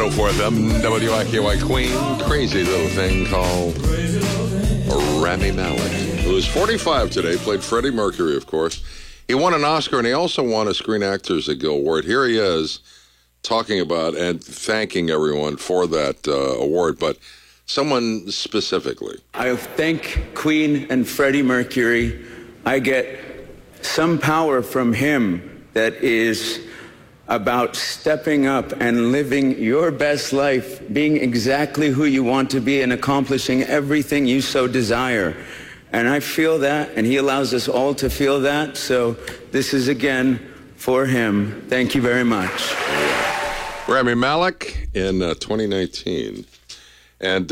forth. WIKY Queen. Crazy little thing called Rami Malek, who is 45 today, played Freddie Mercury, of course. He won an Oscar, and he also won a Screen Actors Guild Award. Here he is talking about and thanking everyone for that award, but someone specifically. I thank Queen and Freddie Mercury. I get some power from him that is about stepping up and living your best life, being exactly who you want to be and accomplishing everything you so desire. And I feel that, and he allows us all to feel that. So this is, again, for him. Thank you very much. Rami Malek in 2019. And,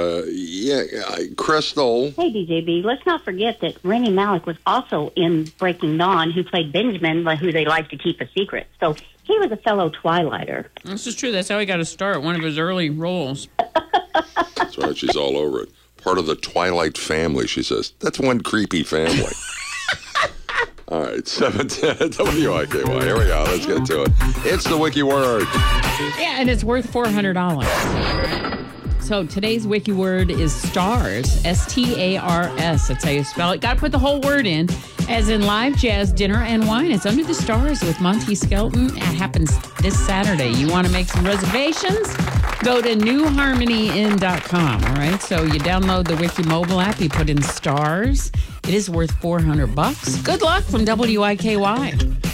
Crystal. Hey, DJB, let's not forget that Rami Malek was also in Breaking Dawn, who played Benjamin, who they like to keep a secret. So he was a fellow Twilighter. This is true. That's how he got to start, one of his early roles. That's right. She's all over it. Part of the Twilight family, she says. That's one creepy family. All right, 710 WIKY. Here we go. Let's get to it. It's the Wiki Word. Yeah, and it's worth $400. So today's Wiki Word is stars. S-T-A-R-S. That's how you spell it. Got to put the whole word in. As in live jazz, dinner, and wine. It's Under the Stars with Monty Skelton. It happens this Saturday. You want to make some reservations? Go to newharmonyinn.com, all right? So you download the Wiki mobile app. You put in stars. It is worth $400. Good luck from WIKY.